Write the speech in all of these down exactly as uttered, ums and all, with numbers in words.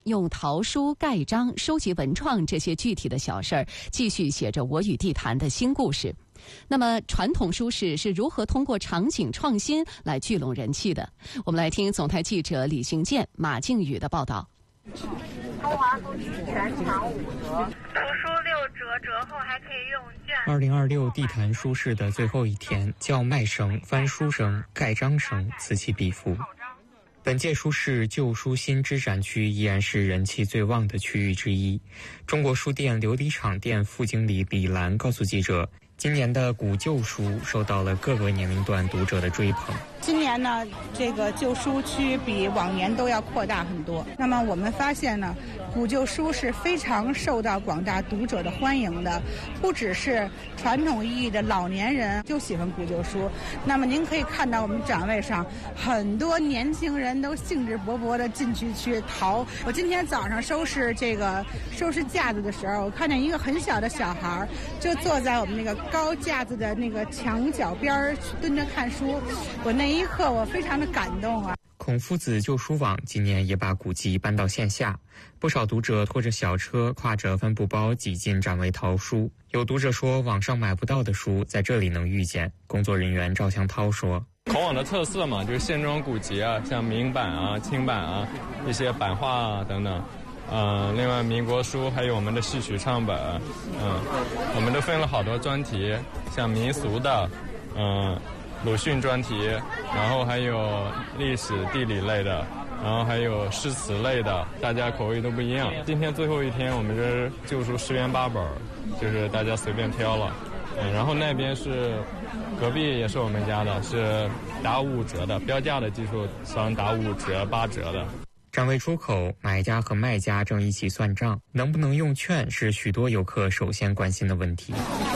用陶书、盖章、收集文创这些具体的小事儿，继续写着我与地坛的新故事。那么传统书市是如何通过场景创新来聚拢人气的？我们来听总台记者李行健、马靖宇的报道。 中华书局全场五折，图书六折，折后还可以用券。 二零二六地坛书市的最后一天，叫卖声、翻书声、盖章声此起彼伏。本届书市旧书新知展区依然是人气最旺的区域之一。中国书店琉璃厂店副经理李兰告诉记者，今年的古旧书受到了各个年龄段读者的追捧。 今年呢，这个旧书区比往年都要扩大很多。那么我们发现呢，古旧书是非常受到广大读者的欢迎的，不只是传统意义的老年人就喜欢古旧书。那么您可以看到我们展位上很多年轻人都兴致勃勃地进去去淘。我今天早上收拾这个收拾架子的时候，我看见一个很小的小孩就坐在我们那个高架子的那个墙角边蹲着看书，我那一刻我非常的感动啊。 孔夫子旧书网今年也把古籍搬到线下，不少读者拖着小车，挎着帆布包挤进展位淘书。有读者说，网上买不到的书在这里能遇见。工作人员赵向涛说， 孔网的特色嘛，就是线装古籍啊，像明版啊、清版啊，一些版画啊等等。呃，另外民国书还有我们的戏曲唱本，嗯，我们都分了好多专题，像民俗的，嗯，鲁迅专题，然后还有历史地理类的，然后还有诗词类的，大家口味都不一样。今天最后一天，我们这旧书十元八本，就是大家随便挑了。嗯，然后那边是隔壁也是我们家的，是打五折的，标价的技术商打五折、八折的。 展位出口，买家和卖家正一起算账，能不能用券是许多游客首先关心的问题。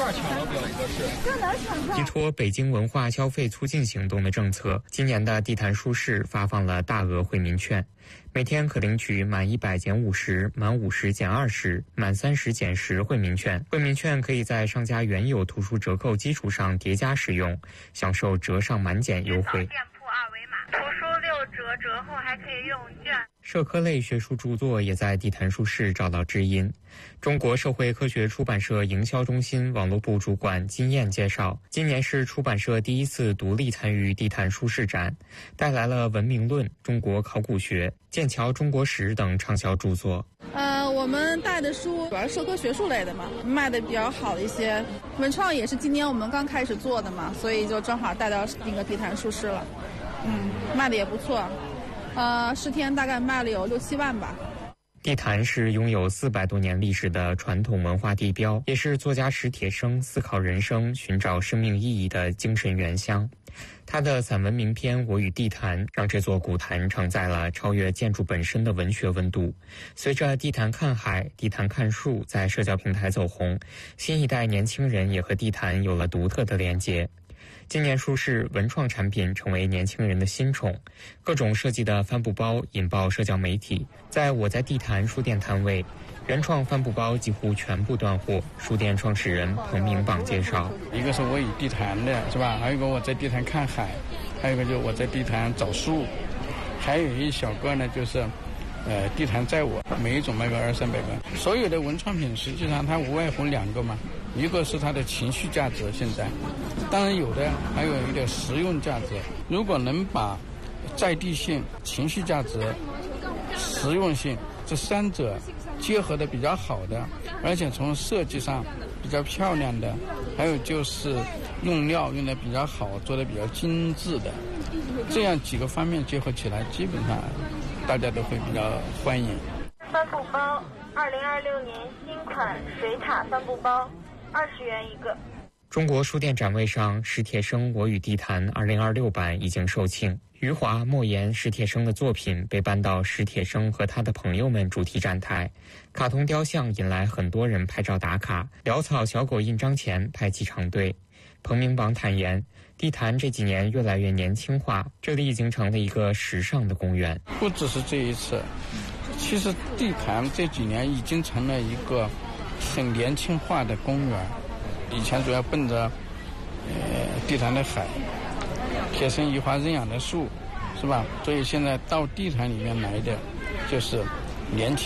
依托北京文化消费促进行动的政策，今年的地坛书市发放了大额惠民券，每天可领取满一百减五十、满五十减二十、满三十减十惠民券。惠民券可以在商家原有图书折扣基础上叠加使用，享受折上满减优惠。 图书六折，折后还可以用券。 社科类学术著作也在地坛书市找到知音。中国社会科学出版社营销中心网络部主管金燕介绍，今年是出版社第一次独立参与地坛书市展，带来了《文明论》、中国考古学、剑桥中国史等畅销著作。 呃，我们带的书主要是社科学术类的嘛，卖的比较好的一些。文创也是今年我们刚开始做的嘛，所以就正好带到那个地坛书市了。嗯，卖的也不错，呃，十天大概卖了有六七万吧。 地坛是拥有四百多年历史的传统文化地标，也是作家史铁生思考人生、寻找生命意义的精神原乡。他的散文名篇《我与地坛》让这座古坛承载了超越建筑本身的文学温度。随着地坛看海、地坛看树在社交平台走红，新一代年轻人也和地坛有了独特的连结。今年书市文创产品成为年轻人的新宠，各种设计的帆布包引爆社交媒体。在我在地坛书店摊位，原创帆布包几乎全部断货。书店创始人彭明榜介绍， 一个是我与地坛的是吧，还有一个我在地坛看海，还有一个就是我在地坛找树，还有一小个呢就是呃，地坛在我，每一种卖个二三百个。所有的文创品实际上它无外乎两个嘛，一个是它的情绪价值，现在当然有的还有一点实用价值。如果能把在地性、情绪价值、实用性这三者结合的比较好的，而且从设计上比较漂亮的，还有就是用料用的比较好，做的比较精致的，这样几个方面结合起来，基本上大家都会比较欢迎。 帆布包，二零二六年新款水獭帆布包，二十元一个。 中国书店展位上，史铁生《我与地坛》二零二六版已经售罄。余华、莫言、史铁生的作品被搬到史铁生和他的朋友们主题展台，卡通雕像引来很多人拍照打卡，潦草小狗印章前排起长队。彭明榜坦言，地坛这几年越来越年轻化，这里已经成了一个时尚的公园。 不只是这一次，其实地坛这几年已经成了一个很年轻化的公园。以前主要奔着呃地坛的海，铁生移花认养的树，是吧？所以现在到地坛里面来的，就是年轻。